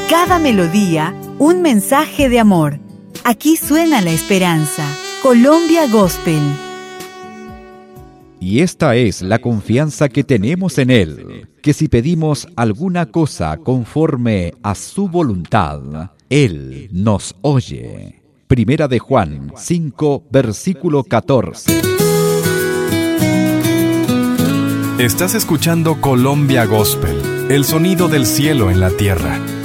Cada melodía, un mensaje de amor. Aquí suena la esperanza. Colombia Gospel. Y esta es la confianza que tenemos en Él, que si pedimos alguna cosa conforme a su voluntad, Él nos oye. Primera de Juan 5, versículo 14. Estás escuchando Colombia Gospel, el sonido del cielo en la tierra.